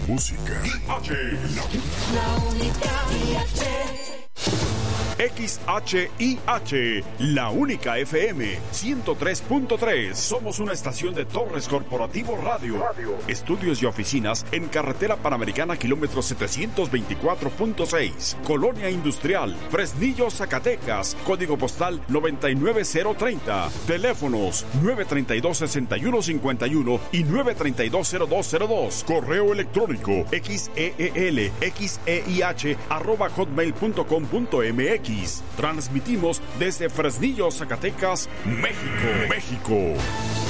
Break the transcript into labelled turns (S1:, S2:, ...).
S1: música.
S2: La única
S3: XHIH, la única FM 103.3. Somos una estación de Torres Corporativo Radio. Estudios y oficinas en Carretera Panamericana, kilómetro 724.6. Colonia Industrial, Fresnillo, Zacatecas. Código postal 99030. Teléfonos 932-6151 y 932-0202. Correo electrónico xeelxeih@hotmail.com.mx. Transmitimos desde Fresnillo, Zacatecas, México.